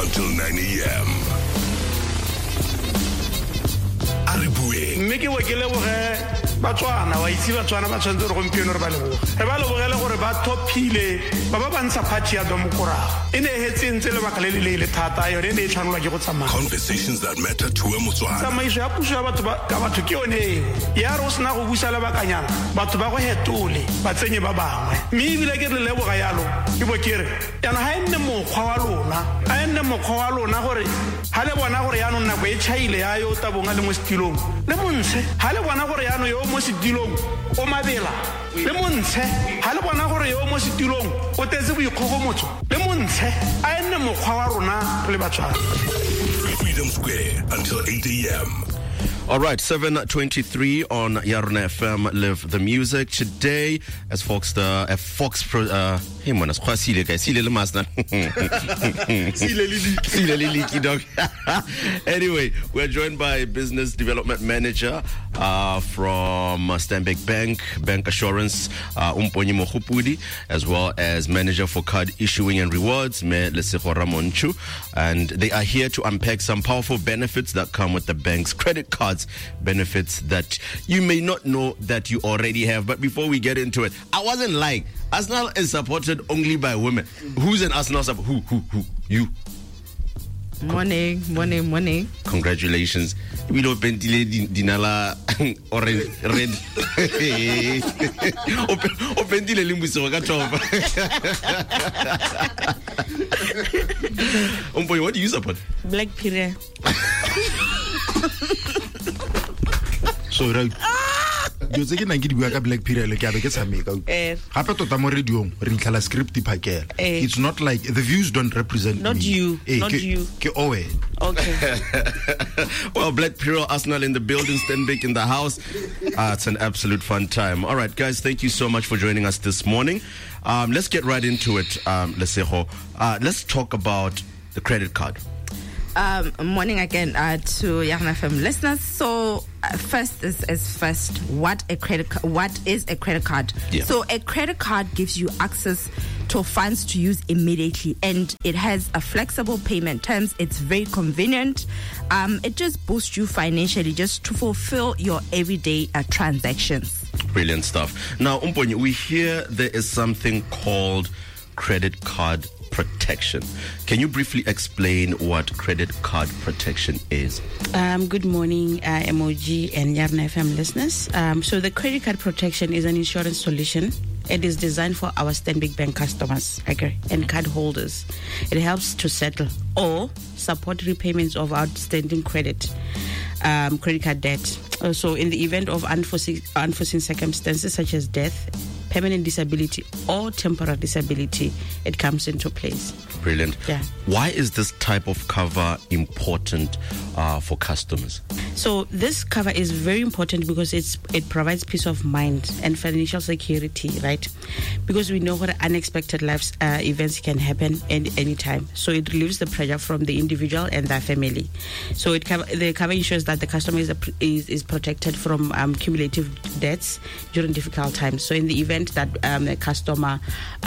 until 9 a.m. Aribueng. Make it a Batswana, wa itse Batswana ba tshwantse re gompieno re ba leboga. Re ba lebogele gore ba tophile ba ba bantsha phathi ya domokorago. E ne e hetsentse lebaka le le thata yone ne e tshwanelwa ke go tsamaya. Conversations that matter to a Motswana. Tsamaiso ya puso ya batho ka batho ke yone eo. Ya re o sena go busa lebakanyana batho ba go hetole ba tsenye ba bangwe. Mme ebile ke re leboga yalo ke bo kere yana ha enne mokgwa wa lona. A enne mokgwa wa lona gore ha le bona gore ya nna go e chaile ya yo tabonga le mo stilong. Le montshe ha le bona gore ya no yo mo setilong o mabela le montshe ha le bona gore yo mo setilong o tetse boikgogomotso le montshe a enne mokgwa wa rona le Batswana. Freedom Square until 8 a.m. All right, 7:23 on Yarna FM. Live the music today as Foxter, hey man, as Kwasile guys, Sile Lemasna, Sile Lili dog. Anyway, we're joined by Business Development Manager from Stanbic Bank, Bank Assurance, Umponyi Mohupudi, as well as Manager for Card Issuing and Rewards, Me Lesego Ramonchu, and they are here to unpack some powerful benefits that come with the bank's credit cards, benefits that you may not know that you already have. But before we get into it, I wasn't lying. Arsenal is supported only by women. Who's an Arsenal supporter? Who? You. Morning. Congratulations. We don't pentile dinala orange red. O pentile limbuso ka chopa. Umboy, what do you support? Black Pire. So right. Yo tse ke nang ke di bua ka Black Pire le ke abe ke tshameka. Gape tota mo radio re ntlhala script phakela. It's not like the views don't represent not me. You. Not you. Ke owe. Okay. Well, Black Piro, Arsenal in the building, Stanbic in the house. It's an absolute fun time. All right, guys, thank you so much for joining us this morning. Let's get right into it, Lesego. Let's talk about the credit card. Morning again to Yarna FM listeners. So first is first. What is a credit card? Yeah. So a credit card gives you access to funds to use immediately, and it has a flexible payment terms. It's very convenient. It just boosts you financially just to fulfill your everyday transactions. Brilliant stuff. Now, Umponyi, we hear there is something called credit card protection. Can you briefly explain what credit card protection is? Good morning, MOG and Yarna FM listeners. So the credit card protection is an insurance solution. It is designed for our Stanbic Bank customers and card holders. It helps to settle or support repayments of outstanding credit card debt. So in the event of unforeseen circumstances such as death, permanent disability or temporary disability, it comes into place. Brilliant. Yeah. Why is this type of cover important for customers? So this cover is very important because it provides peace of mind and financial security, right? Because we know what unexpected life events can happen any time. So it relieves the pressure from the individual and their family. So the cover ensures that the customer is protected from cumulative debts during difficult times. So in the event that a customer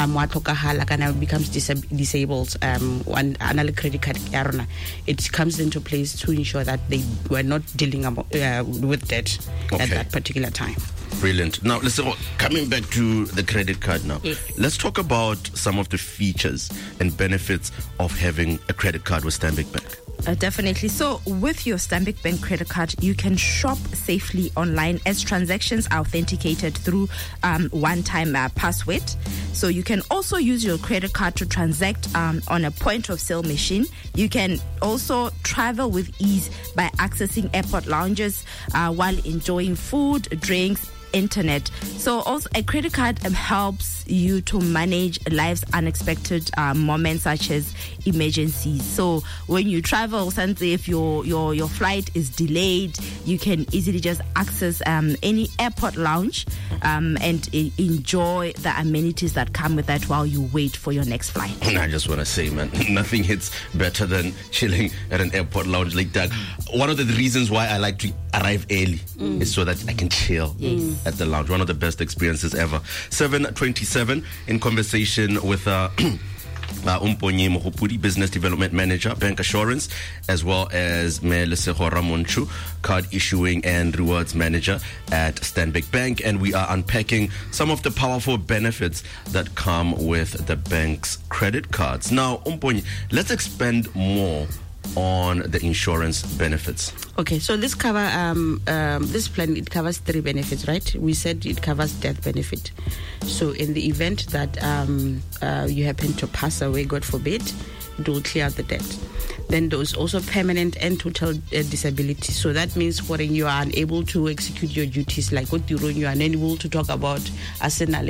becomes disabled, another credit card it comes into place to ensure that they were not dealing with debt at that particular time. Brilliant. Now, coming back to the credit card now. Yes. Let's talk about some of the features and benefits of having a credit card with Stanbic Bank. Definitely. So with your Stanbic Bank credit card, you can shop safely online as transactions are authenticated through one-time password. So you can also use your credit card to transact on a point-of-sale machine. You can also travel with ease by accessing airport lounges while enjoying food, drinks, internet. So also a credit card helps you to manage life's unexpected moments such as emergencies. So when you travel, if your flight is delayed, you can easily just access any airport lounge and enjoy the amenities that come with that while you wait for your next flight. And I just want to say, man, nothing hits better than chilling at an airport lounge like that. One of the reasons why I like to arrive early is so that I can chill at the lounge. One of the best experiences ever. 7:27 in conversation with Umponye Mohopudi, Business Development Manager, Bank Assurance, as well as Lesego Ramonchu, Card Issuing and Rewards Manager at Stanbic Bank. And we are unpacking some of the powerful benefits that come with the bank's credit cards. Now, Umponye, let's expand more on the insurance benefits. Okay, so this cover, this plan, it covers 3 benefits, right? We said it covers death benefit. So in the event that you happen to pass away, God forbid, it will clear out the debt. Then there's also permanent and total disability. So that means when you are unable to execute your duties, like what you are unable to talk about, so when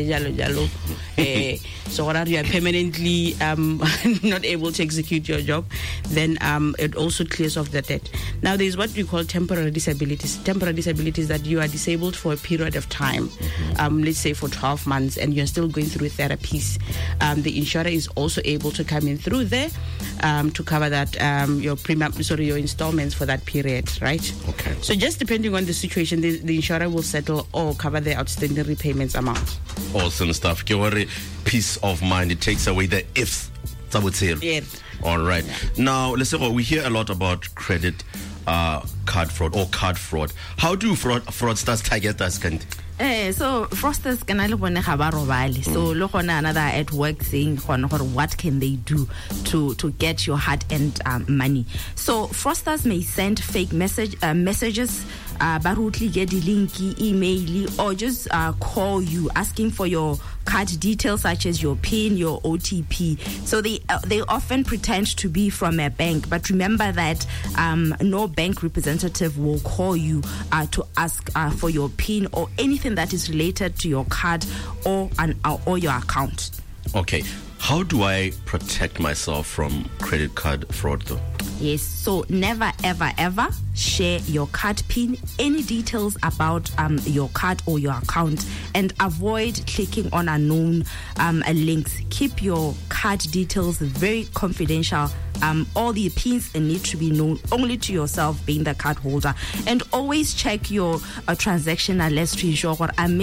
you are permanently not able to execute your job, then it also clears off the debt. Now there's what we call temporary disabilities. Temporary disabilities that you are disabled for a period of time, let's say for 12 months, and you're still going through therapies. The insurer is also able to come in through there to cover that your installments for that period, right? Okay. So just depending on the situation, the insurer will settle or cover the outstanding repayments amount. Awesome stuff. Peace of mind. It takes away the ifs. Yeah. All right. Yeah. Now, let's say we hear a lot about credit card fraud or card fraud. How do fraudsters target us? So fraudsters can only bone ga ba robale. So lo gona another at work saying what can they do to get your hard-earned money. So fraudsters may send fake messages, barutli get the link, email, or just call you asking for your card details such as your PIN, your OTP. So they often pretend to be from a bank, but remember that no bank representative will call you to ask for your PIN or anything that is related to your card or your account. Okay. How do I protect myself from credit card fraud though? Yes, so never ever ever share your card PIN, any details about your card or your account, and avoid clicking on unknown links. Keep your card details very confidential. All the PINs need to be known only to yourself, being the card holder, and always check your transactional list to ensure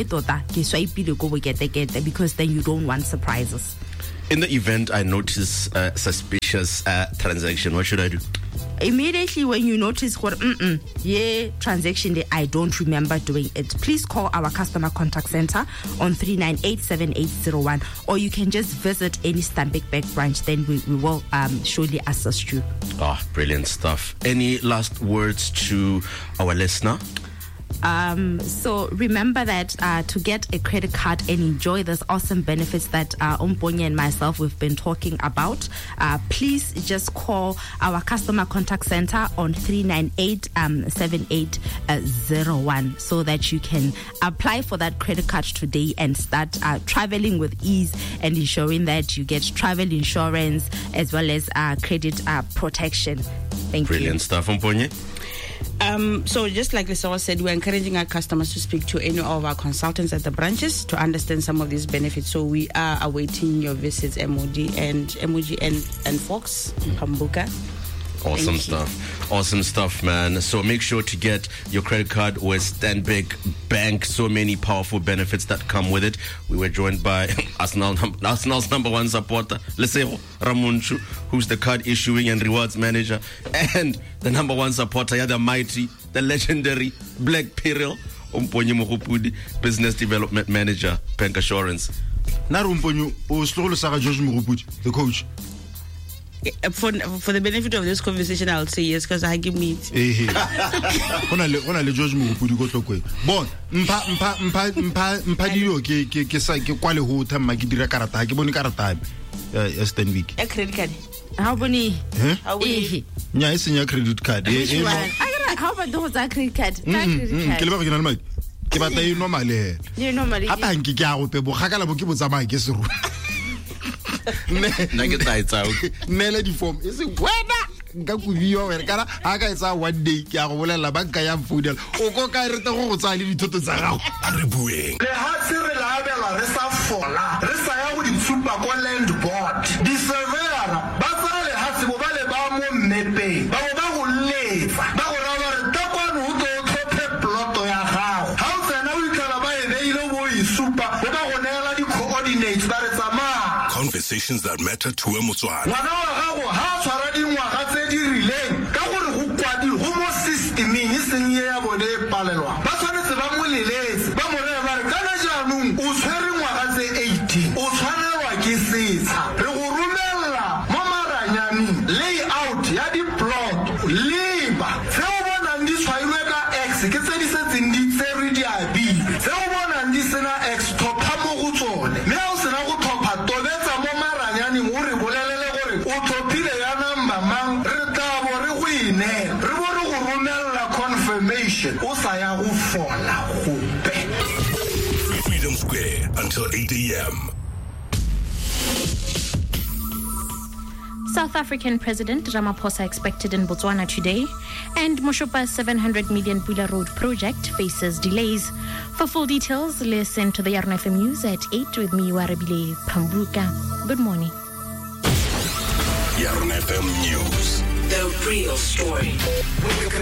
because then you don't want surprises. In the event I notice a suspicious transaction, what should I do? Immediately when you notice transaction day, I don't remember doing it, please call our customer contact center on 398-7801, or you can just visit any Stanbic Bank branch. Then we will surely assist you. Brilliant stuff. Any last words to our listener? So remember that to get a credit card and enjoy this awesome benefits that Umponye and myself we've been talking about, please just call our customer contact center on 398-7801 so that you can apply for that credit card today and start traveling with ease and ensuring that you get travel insurance as well as credit protection. Thank you. Brilliant stuff, Umponye. So just like Lesawa said, we're encouraging our customers to speak to any of our consultants at the branches to understand some of these benefits. So we are awaiting your visits, MOD and Fox, Pambuka. Awesome stuff. Awesome stuff, man. So make sure to get your credit card with Stanbic Bank. So many powerful benefits that come with it. We were joined by Arsenal's number one supporter, Lesego Ramonchu, who's the card issuing and rewards manager, and the number one supporter, the mighty, the legendary Black Peril, Umponye Mohopudi, Business Development Manager, Bank Assurance. Now, Umponye, George Mohopudi, the coach. For the benefit of this conversation, I'll say yes because I give me it. George Mohopudi go tlokwe. Bon, mpa dilo ke sa ke kwale ho tha ma ke dira karata ha ke bone karata Stanbic. A credit card. How boni? How boni? Nya e senya credit card. How about those credit card? Ke le ba ke na le madi. Ke batla e normal he. You normally. Apa nke ke a go pe bo gakala bo ke bo tsamaya ke seru. Nela di form is wena nka kubiwa wena kana ha ka etsa one day ke a go bolela banka ya mfudela o ko ka re te go tsa le dithoto tsa gago re bueng le ha se re la abela re sa fola re sa ya go di tsupa ko land board di surveyor ba tsale ha se bo bale ba mo mmepe ba go lefa ba go raba re ta kwano ho to tlhophe ploto ya gago ha o tsena o ikala ba e beile bo isupa ba go nela di coordinates ba re tsamaya conversation conversations that matter to a Motswana. ngwana wa gago ha tshwara dingwaga tse di rileng ka gore go kwadilwe go mo systemeng e seng ye ya bone e palelwang ba tshwanetse ba mo leletse ba mo reye ba re kana jaanong o tshwere ngwaga tse 18 o tshwanelwa ke setsha re go romella mo maranyaneng layout ya di-plot leba tse o bonang di tshwailwe ka x ke tse di setseng di tsere di abile tse o bonang di sena x thopha mo go tsone mme ha o sena go thopha tobetsa mo maranyaneng o re bolelele gore o thophile ya number mang re tabo re go inela re bo re go romella confirmation o sa ya go fola gope. Freedom Square until 8 a.m. South African President Ramaphosa expected in Botswana today, and Moshopa's 700 million Pula Road project faces delays. For full details, listen to the Yarn FM News at 8 with me, Warabile Pambuka. Good morning. Yarn FM News. The real story.